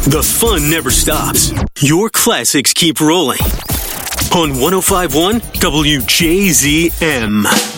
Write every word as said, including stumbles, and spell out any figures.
The fun never stops. Your classics keep rolling. On one oh five point one W J Z M.